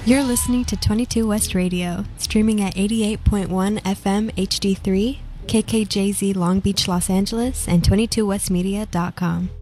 You're listening to 22 West Radio, streaming at 88.1 FM HD3, KKJZ Long Beach, Los Angeles, and 22westmedia.com.